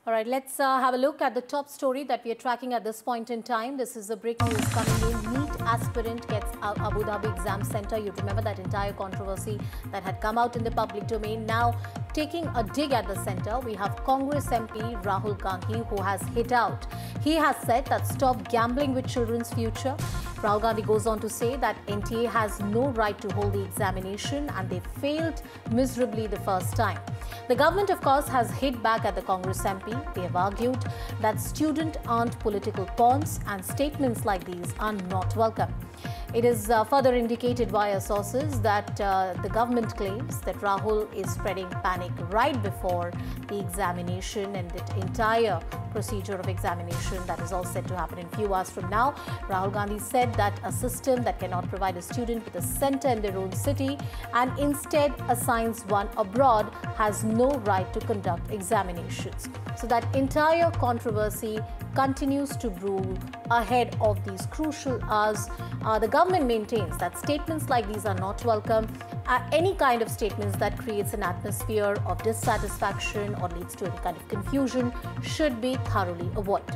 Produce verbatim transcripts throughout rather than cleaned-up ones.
All right, let's uh, have a look at the top story that we are tracking at this point in time. This is the breaking news coming in. NEET aspirant gets Abu Dhabi Exam Center. You remember that entire controversy that had come out in the public domain. Now, taking a dig at the center, we have Congress M P Rahul Gandhi, who has hit out. He has said that stop gambling with children's future. Rahul Gandhi goes on to say that N T A has no right to hold the examination and they failed miserably the first time. The government, of course, has hit back at the Congress M P. They have argued that students aren't political pawns and statements like these are not welcome. It is uh, further indicated via sources that uh, the government claims that Rahul is spreading panic right before the examination and the entire procedure of examination that is all set to happen in few hours from now. Rahul Gandhi said that a system that cannot provide a student with a center in their own city and instead assigns one abroad has no right to conduct examinations. So that entire controversy continues to brew ahead of these crucial hours. Uh, the government maintains that statements like these are not welcome. Uh, any kind of statements that creates an atmosphere of dissatisfaction or leads to any kind of confusion should be thoroughly avoided.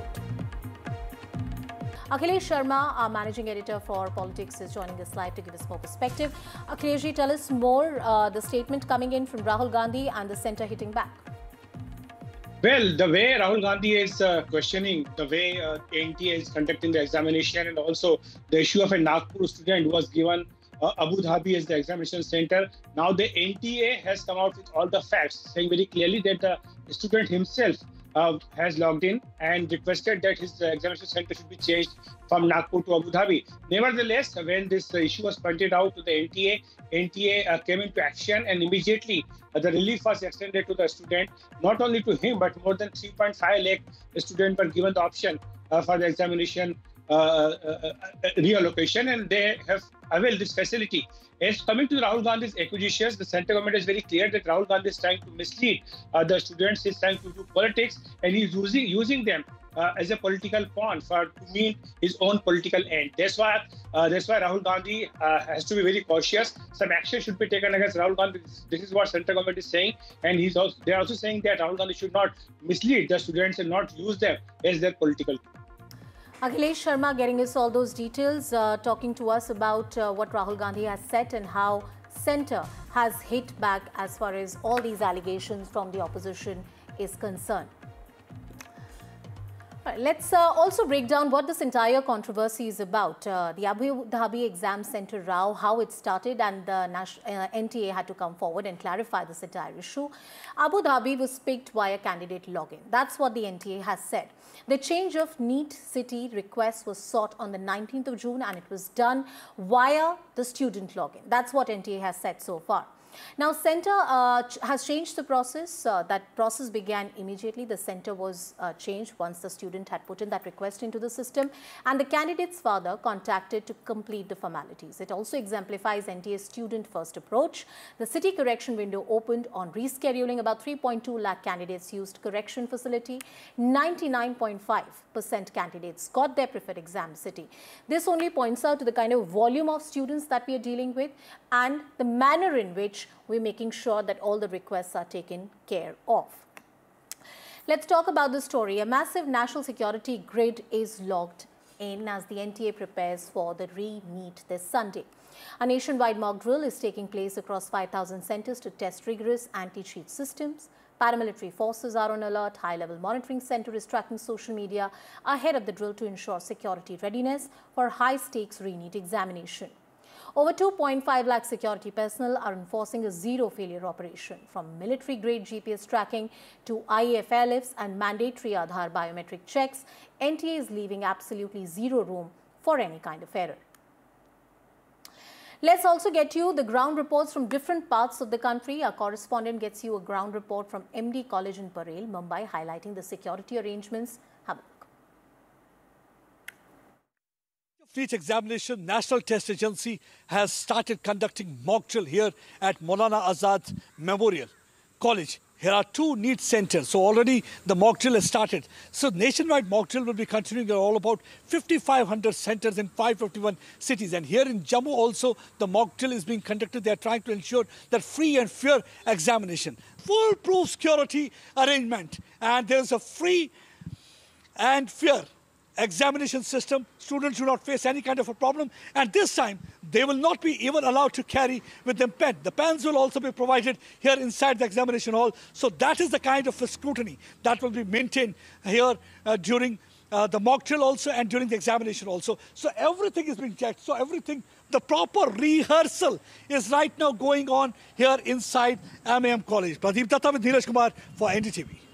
Akhilesh Sharma, our managing editor for politics, is joining us live to give us more perspective. Akhilesh, tell us more, uh, the statement coming in from Rahul Gandhi and the centre hitting back. Well, the way Rahul Gandhi is uh, questioning the way uh, N T A is conducting the examination and also the issue of a Nagpur student who was given uh, Abu Dhabi as the examination center. Now the N T A has come out with all the facts, saying very clearly that the student himself uh, has logged in and requested that his uh, examination center should be changed from Nagpur to Abu Dhabi. Nevertheless, when this uh, issue was pointed out to the N T A, N T A uh, came into action and immediately uh, the relief was extended to the student. Not only to him, but more than three point five lakh students were given the option uh, for the examination uh, uh, uh, reallocation, and they have availed this facility. As coming to Rahul Gandhi's accusations, the central government is very clear that Rahul Gandhi is trying to mislead uh, the students. He's trying to do politics, and he's using using them Uh, as a political pawn for to meet his own political end. That's why uh, that's why Rahul Gandhi uh, has to be very cautious. Some action should be taken against Rahul Gandhi. This is what central government is saying, and he's also they're also saying that Rahul Gandhi should not mislead the students and not use them as their political. Akhilesh Sharma getting us all those details, uh, talking to us about uh, what Rahul Gandhi has said and how centre has hit back as far as all these allegations from the opposition is concerned. Let's uh, also break down what this entire controversy is about. Uh, the Abu Dhabi Exam Center row, how it started, and the uh, N T A had to come forward and clarify this entire issue. Abu Dhabi was picked via candidate login. That's what the N T A has said. The change of NEET city request was sought on the nineteenth of June and it was done via the student login. That's what N T A has said so far. Now, centre uh, has changed the process. Uh, that process began immediately. The centre was uh, changed once the student had put in that request into the system and the candidate's father contacted to complete the formalities. It also exemplifies N T A's student-first approach. The city correction window opened on rescheduling. About three point two lakh candidates used correction facility. ninety-nine point five percent candidates got their preferred exam city. This only points out to the kind of volume of students that we are dealing with and the manner in which we're making sure that all the requests are taken care of. Let's talk about the story. A massive national security grid is logged in as the N T A prepares for the re-NEET this Sunday. A nationwide mock drill is taking place across five thousand centres to test rigorous anti-cheat systems. Paramilitary forces are on alert. High-level monitoring centre is tracking social media ahead of the drill to ensure security readiness for high-stakes re-NEET examination. Over two point five lakh security personnel are enforcing a zero-failure operation. From military-grade G P S tracking to I A F lifts and mandatory Aadhaar biometric checks, N T A is leaving absolutely zero room for any kind of error. Let's also get you the ground reports from different parts of the country. Our correspondent gets you a ground report from M D College in Parel, Mumbai, highlighting the security arrangements. Have a look. NEET examination, National Test Agency has started conducting mock drill here at Maulana Azad Memorial College Here are two NEET centers. So already the mock drill has started. So nationwide mock drill will be continuing at all about fifty-five hundred centers in five hundred fifty-one cities. And here in Jammu also, the mock drill is being conducted. They are trying to ensure that free and fair examination. Foolproof security arrangement. And there's a free and fair examination system. Students do not face any kind of a problem. And this time, they will not be even allowed to carry with them pen. The pens will also be provided here inside the examination hall. So that is the kind of a scrutiny that will be maintained here uh, during uh, the mock drill also and during the examination also. So everything is being checked. So everything, the proper rehearsal is right now going on here inside M A M College. Pradeep Datta with Neeraj Kumar for N D T V.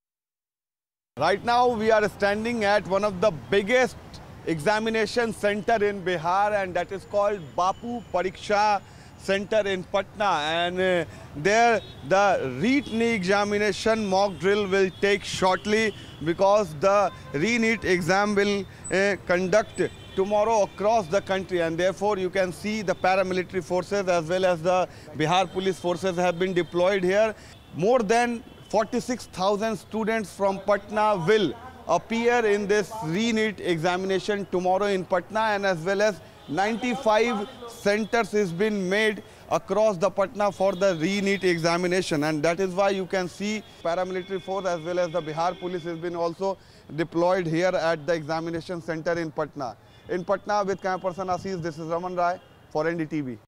Right now we are standing at one of the biggest examination center in Bihar, and that is called Bapu Pariksha Center in Patna. And uh, there the re-NEET examination mock drill will take shortly, because the re-NEET exam will uh, conduct tomorrow across the country, and therefore you can see the paramilitary forces as well as the Bihar police forces have been deployed here. More than forty-six thousand students from Patna will appear in this re-NEET examination tomorrow in Patna, and as well as ninety-five centers has been made across the Patna for the re-NEET examination, and that is why you can see paramilitary force as well as the Bihar police has been also deployed here at the examination center in Patna. In Patna with camera person Ashish, this is Raman Rai for N D T V.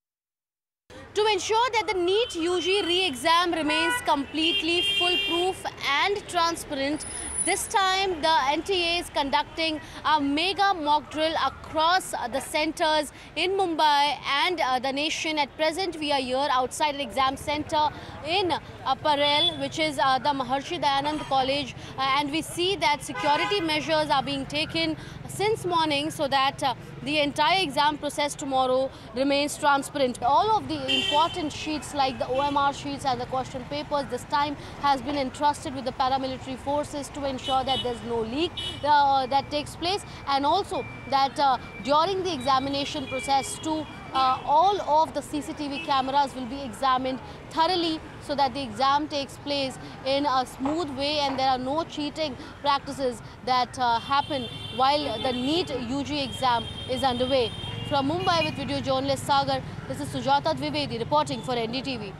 To ensure that the NEET U G re-exam remains completely foolproof and transparent, this time the N T A is conducting a mega mock drill across the centers in Mumbai and uh, the nation. At present, we are here outside the exam center in uh, Parel, which is uh, the Maharshi Dayanand College, uh, and we see that security measures are being taken since morning so that uh, the entire exam process tomorrow remains transparent. All of the important sheets like the O M R sheets and the question papers this time has been entrusted with the paramilitary forces to ensure that there's no leak uh, that takes place, and also that uh, during the examination process too, uh, all of the C C T V cameras will be examined thoroughly so that the exam takes place in a smooth way and there are no cheating practices that uh, happen while the NEET U G exam is underway. From Mumbai with video journalist Sagar, this is Sujata Dwivedi reporting for N D T V.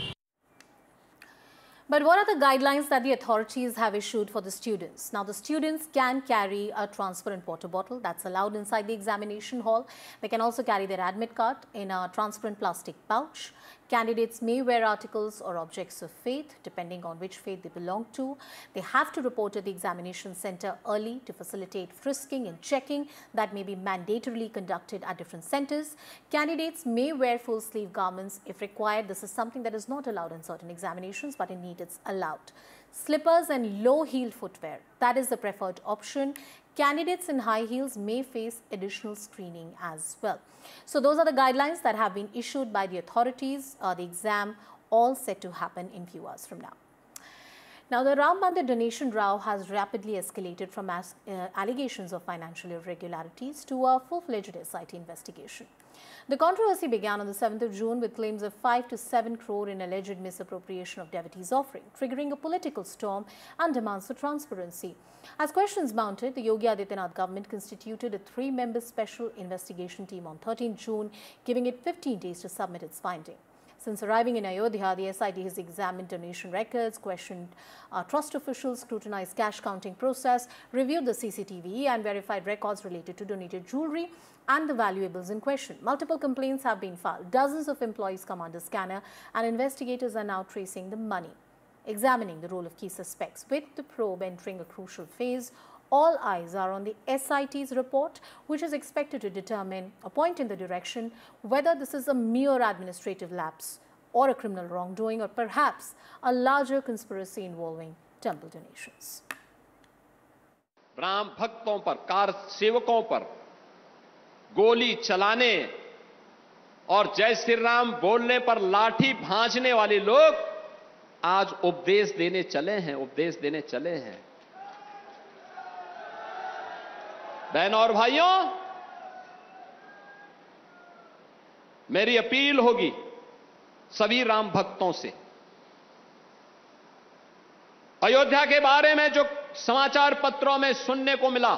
But what are the guidelines that the authorities have issued for the students? Now, the students can carry a transparent water bottle that's allowed inside the examination hall. They can also carry their admit card in a transparent plastic pouch. Candidates may wear articles or objects of faith, depending on which faith they belong to. They have to report at the examination center early to facilitate frisking and checking that may be mandatorily conducted at different centers. Candidates may wear full-sleeve garments if required. This is something that is not allowed in certain examinations, but in NEET it's allowed. Slippers and low-heeled footwear, that is the preferred option. Candidates in high heels may face additional screening as well. So those are the guidelines that have been issued by the authorities. Uh, the exam all set to happen in few hours from now. Now, the Ram Mandir donation row has rapidly escalated from as, uh, allegations of financial irregularities to a full-fledged S I T investigation. The controversy began on the seventh of June with claims of five to seven crore in alleged misappropriation of devotees' offering, triggering a political storm and demands for transparency. As questions mounted, the Yogi Adityanath government constituted a three-member special investigation team on thirteenth June, giving it fifteen days to submit its finding. Since arriving in Ayodhya, the S I T has examined donation records, questioned uh, trust officials, scrutinized cash counting process, reviewed the C C T V and verified records related to donated jewellery and the valuables in question. Multiple complaints have been filed. Dozens of employees come under scanner, and investigators are now tracing the money. Examining the role of key suspects. With the probe entering a crucial phase, all eyes are on the S I T's report, which is expected to determine a point in the direction whether this is a mere administrative lapse or a criminal wrongdoing, or perhaps a larger conspiracy involving temple donations. Ram भक्तों पर, car सेवकों पर गोली चलाने और जय श्री राम बोलने पर लाठी भांजने वाले लोग आज उपदेश देने चले हैं, उपदेश देने चले हैं। बहनों और भाइयों, मेरी अपील होगी सभी राम भक्तों से अयोध्या के बारे में जो समाचार पत्रों में सुनने को मिला,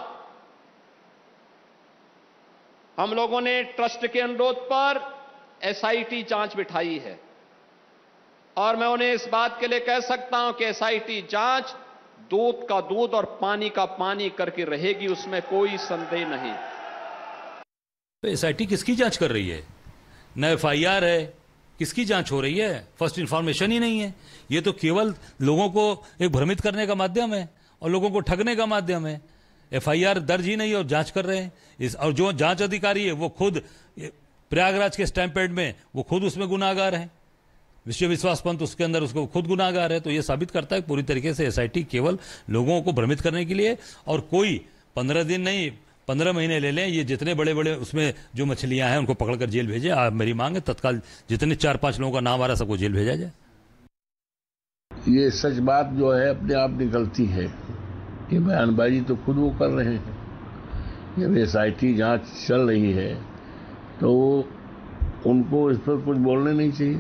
हम लोगों ने ट्रस्ट के अनुरोध पर एसआईटी जांच बिठाई है और मैं उन्हें इस बात के लिए कह सकता हूं कि एसआईटी जांच दूध का दूध और पानी का पानी करके रहेगी, उसमें कोई संदेह नहीं। तो एसआईटी किसकी जांच कर रही है? न एफआईआर है, किसकी जांच हो रही है? फर्स्ट इंफॉर्मेशन ही नहीं है। ये तो केवल लोगों को एक भ्रमित करने का माध्यम है और लोगों को ठगने का माध्यम है। एफआईआर दर्ज ही नहीं और जांच कर रहे हैं इस, और जो जांच अधिकारी है वो खुद प्रयागराज के स्टैंप पैड में वो खुद उसमें गुनाहगार है। विश्व विश्वास पंत उसके अंदर उसको खुद गुनाहगार है। तो ये साबित करता है पूरी तरीके से एसआईटी केवल लोगों को भ्रमित करने के लिए, और कोई पंद्रह दिन नहीं पंद्रह महीने ले लें, ये जितने बड़े बड़े उसमें जो मछलियां हैं उनको पकड़कर जेल भेजे। आप मेरी मांग है तत्काल जितने चार पांच लोगों का नाम आ रहा है सबको जेल भेजा जाए। ये सच बात जो है अपने आप निकलती है, ये बयानबाजी तो खुद वो कर रहे हैं। जब एसआईटी जांच चल रही है तो उनको इस पर कुछ बोलने नहीं चाहिए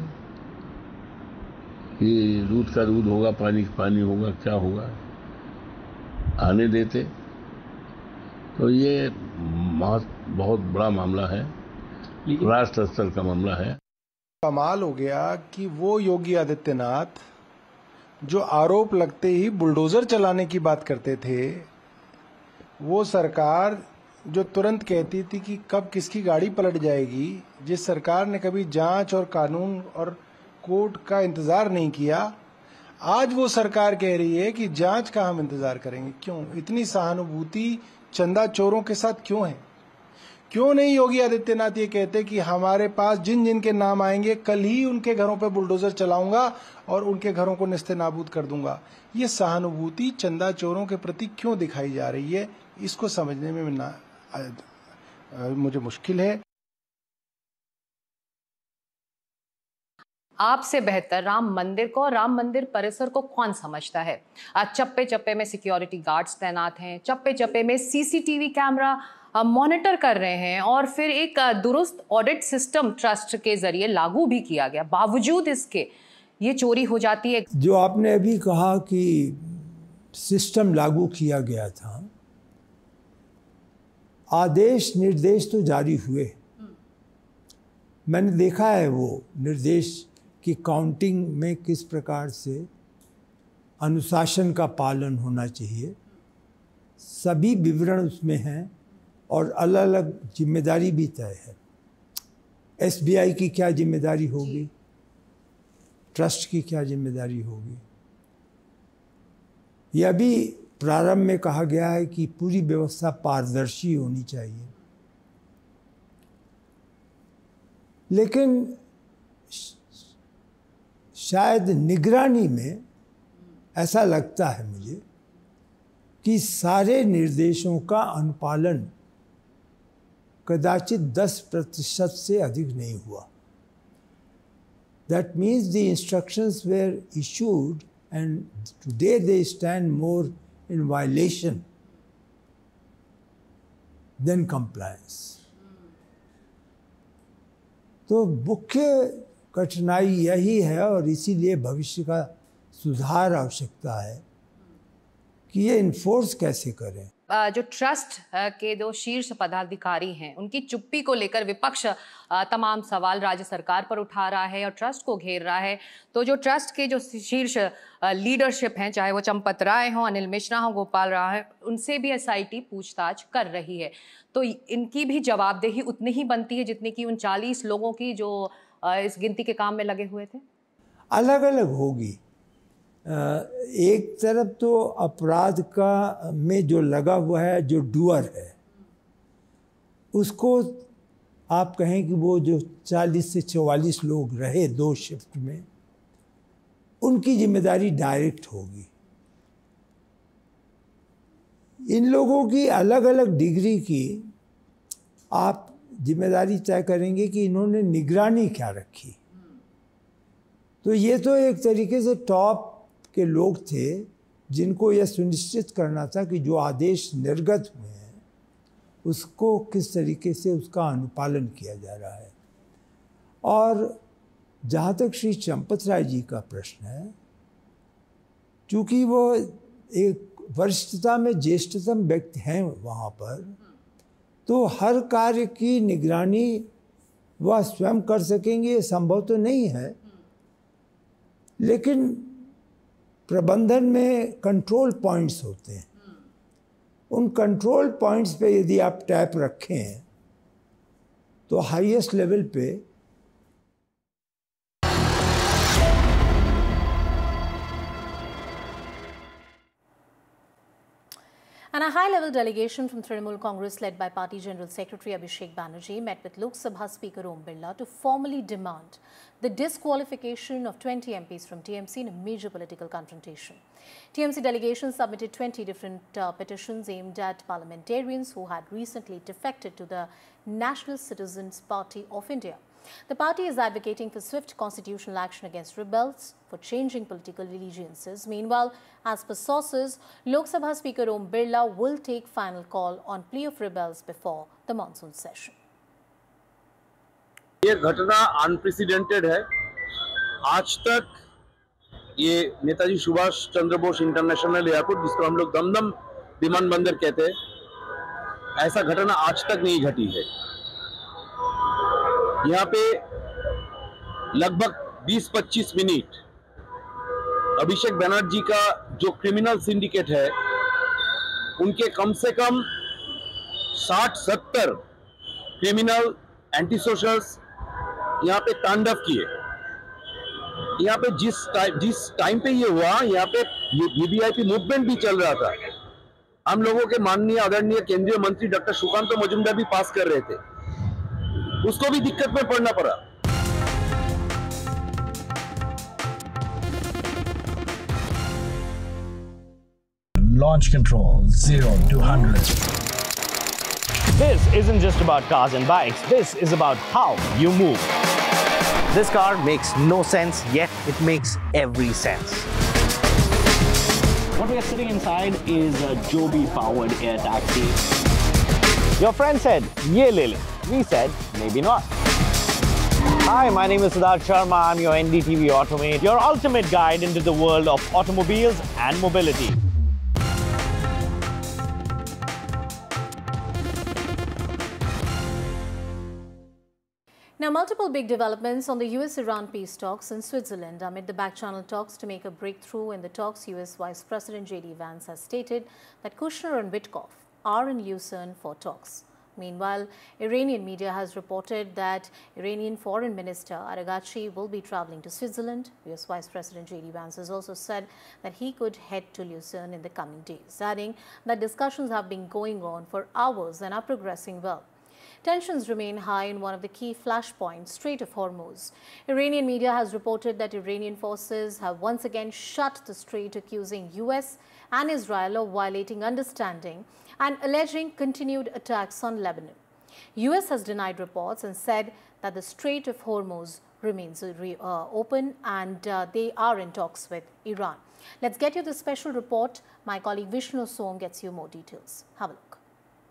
कि दूध का दूध होगा, पानी का पानी होगा, क्या होगा, आने देते। तो ये बहुत बड़ा मामला है, राष्ट्र स्तर का मामला है। कमाल हो गया कि वो योगी आदित्यनाथ जो आरोप लगते ही बुलडोजर चलाने की बात करते थे, वो सरकार जो तुरंत कहती थी कि कब किसकी गाड़ी पलट जाएगी, जिस सरकार ने कभी जांच और कानून और कोर्ट का इंतजार नहीं किया, आज वो सरकार कह रही है कि जांच का हम इंतजार करेंगे। क्यों इतनी सहानुभूति चंदा चोरों के साथ क्यों है? क्यों नहीं योगी आदित्यनाथ ये कहते कि हमारे पास जिन जिन के नाम आएंगे कल ही उनके घरों पे बुलडोजर चलाऊंगा और उनके घरों को निस्ते नाबूद कर दूंगा। ये सहानुभूति चंदा चोरों के प्रति क्यों दिखाई जा रही है, इसको समझने में ना आ, आ, मुझे मुश्किल है। आपसे बेहतर राम मंदिर को, राम मंदिर परिसर को कौन समझता है? आज चप्पे चप्पे में सिक्योरिटी गार्ड्स तैनात हैं, चप्पे चप्पे में सीसीटीवी कैमरा मॉनिटर कर रहे हैं और फिर एक दुरुस्त ऑडिट सिस्टम ट्रस्ट के जरिए लागू भी किया गया, बावजूद इसके ये चोरी हो जाती है। जो आपने अभी कहा कि सिस्टम लागू किया गया था, आदेश निर्देश तो जारी हुए, मैंने देखा है वो निर्देश की काउंटिंग में किस प्रकार से अनुशासन का पालन होना चाहिए, सभी विवरण उसमें हैं और अलग अलग जिम्मेदारी भी तय है। एसबीआई की क्या जिम्मेदारी होगी, ट्रस्ट की क्या जिम्मेदारी होगी। यह भी प्रारंभ में कहा गया है कि पूरी व्यवस्था पारदर्शी होनी चाहिए, लेकिन शायद निगरानी में ऐसा लगता है मुझे कि सारे निर्देशों का अनुपालन कदाचित दस प्रतिशत से अधिक नहीं हुआ। That means the instructions were issued and today they stand more in violation than compliance. तो मुख्य कठिनाई यही है और इसीलिए भविष्य का सुधार आवश्यकता है कि ये इन्फोर्स कैसे करें। जो ट्रस्ट के जो शीर्ष पदाधिकारी हैं उनकी चुप्पी को लेकर विपक्ष तमाम सवाल राज्य सरकार पर उठा रहा है और ट्रस्ट को घेर रहा है। तो जो ट्रस्ट के जो शीर्ष लीडरशिप हैं, चाहे वो चंपत राय हो, अनिल मिश्रा हो, गोपाल राय हो, उनसे भी एसआईटी पूछताछ कर रही है। तो इनकी भी जवाबदेही उतनी ही बनती है जितनी कि उन चालीस लोगों की जो इस गिनती के काम में लगे हुए थे। अलग अलग होगी। एक तरफ तो अपराध का में जो लगा हुआ है, जो डूअर है, उसको आप कहें कि वो जो चालीस से चौवालीस लोग रहे दो शिफ्ट में, उनकी जिम्मेदारी डायरेक्ट होगी। इन लोगों की अलग अलग डिग्री की आप जिम्मेदारी तय करेंगे कि इन्होंने निगरानी क्या रखी। तो ये तो एक तरीके से टॉप के लोग थे जिनको यह सुनिश्चित करना था कि जो आदेश निर्गत हुए हैं उसको किस तरीके से उसका अनुपालन किया जा रहा है। और जहाँ तक श्री चंपत राय जी का प्रश्न है, चूँकि वो एक वरिष्ठता में ज्येष्ठतम व्यक्ति हैं वहाँ पर, तो हर कार्य की निगरानी वह स्वयं कर सकेंगे ये संभव तो नहीं है, लेकिन प्रबंधन में कंट्रोल पॉइंट्स होते हैं। उन कंट्रोल पॉइंट्स पे यदि आप टैप रखें तो हाईएस्ट लेवल पे And a high-level delegation from Trinamool Congress led by Party General Secretary Abhishek Banerjee met with Lok Sabha Speaker Om Birla to formally demand the disqualification of twenty M Ps from T M C in a major political confrontation. T M C delegation submitted twenty different uh, petitions aimed at parliamentarians who had recently defected to the National Citizens Party of India. The party is advocating for swift constitutional action against rebels, for changing political allegiances. Meanwhile, as per sources, Lok Sabha Speaker Om Birla will take final call on plea of rebels before the monsoon session. ये घटना unprecedented है। आज तक ये Netaji Subhash Chandra Bose international airport, जिसको हम लोग दमदम विमानबंदर कहते हैं, ऐसा घटना आज तक नहीं घटी है। यहाँ पे लगभग बीस पच्चीस मिनट अभिषेक बनर्जी का जो क्रिमिनल सिंडिकेट है, उनके कम से कम साठ सत्तर क्रिमिनल एंटी सोशल्स यहाँ पे तांडव किए। यहाँ पे जिस टाइम जिस टाइम पे ये हुआ, यहाँ पे वीवीआईपी मूवमेंट भी चल रहा था। हम लोगों के माननीय आदरणीय केंद्रीय मंत्री डॉक्टर सुकांत मजुमदार भी पास कर रहे थे, उसको भी दिक्कत में पड़ना पड़ा। Launch control zero to one hundred. This isn't just about cars and bikes. This is about how you move. This car makes no sense, yet it makes every sense. What we are sitting inside is a Joby-powered air taxi. Your friend said, "Ye le le." We said, maybe not. Hi, my name is Siddharth Sharma. I'm your N D T V Automate, your ultimate guide into the world of automobiles and mobility. Now, multiple big developments on the U S Iran peace talks in Switzerland. Amid the back-channel talks to make a breakthrough in the talks, U S Vice President J D Vance has stated that Kushner and Witkoff are in Lucerne for talks. Meanwhile, Iranian media has reported that Iranian Foreign Minister Araghchi will be traveling to Switzerland. U S Vice President J D Vance has also said that he could head to Lucerne in the coming days, adding that discussions have been going on for hours and are progressing well. Tensions remain high in one of the key flashpoints, Strait of Hormuz. Iranian media has reported that Iranian forces have once again shut the strait, accusing U S and Israel of violating understanding and alleging continued attacks on Lebanon. U S has denied reports and said that the Strait of Hormuz remains uh, open and uh, they are in talks with Iran. Let's get you the special report. My colleague Vishnu Song gets you more details. Have a look.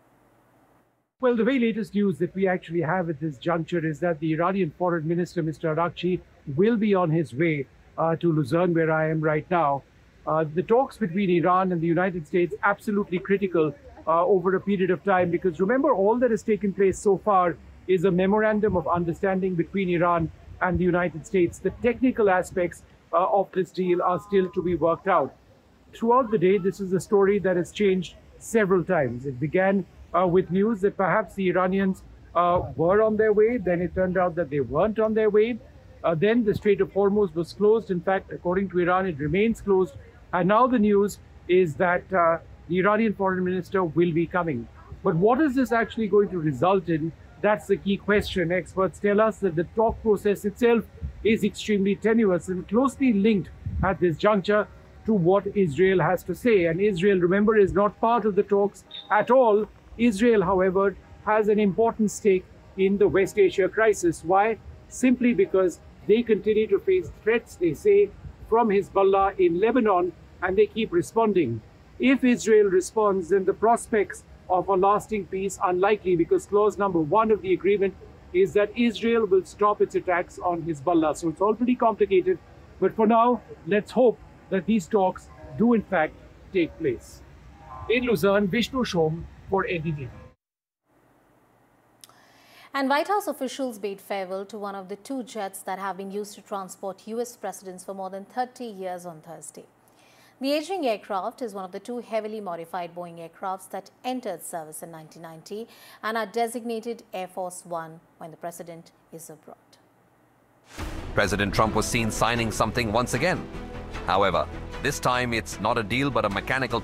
Well, the very latest news that we actually have at this juncture is that the Iranian Foreign Minister, Mister Araghchi, will be on his way uh, to Lucerne, where I am right now. Uh, the talks between Iran and the United States absolutely critical uh, over a period of time, because remember, all that has taken place so far is a memorandum of understanding between Iran and the United States. The technical aspects uh, of this deal are still to be worked out. Throughout the day, this is a story that has changed several times. It began Uh, with news that perhaps the Iranians uh, were on their way. Then it turned out that they weren't on their way. Uh, then the Strait of Hormuz was closed. In fact, according to Iran, it remains closed. And now the news is that uh, the Iranian foreign minister will be coming. But what is this actually going to result in? That's the key question. Experts tell us that the talk process itself is extremely tenuous and closely linked at this juncture to what Israel has to say. And Israel, remember, is not part of the talks at all. Israel, however, has an important stake in the West Asia crisis. Why? Simply because they continue to face threats, they say, from Hezbollah in Lebanon, and they keep responding. If Israel responds, then the prospects of a lasting peace are unlikely, because clause number one of the agreement is that Israel will stop its attacks on Hezbollah. So it's all pretty complicated. But for now, let's hope that these talks do in fact take place. In Luzerne, Vishnu Shom for N D T V. And White House officials bade farewell to one of the two jets that have been used to transport U S presidents for more than thirty years on Thursday. The aging aircraft is one of the two heavily modified Boeing aircrafts that entered service in nineteen ninety and are designated Air Force One when the president is abroad. President Trump was seen signing something once again. However, this time it's not a deal but a mechanical